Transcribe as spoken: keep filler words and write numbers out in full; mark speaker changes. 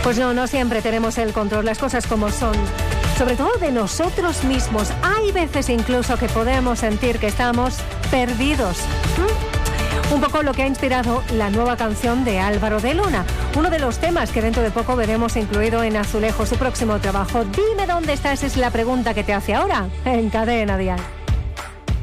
Speaker 1: Pues no, no siempre tenemos el control, las cosas como son. Sobre todo de nosotros mismos. Hay veces incluso que podemos sentir que estamos perdidos. ¿Mm? Un poco lo que ha inspirado la nueva canción de Álvaro de Luna. Uno de los temas que dentro de poco veremos incluido en Azulejo, su próximo trabajo. Dime dónde estás, es la pregunta que te hace ahora en Cadena Dial.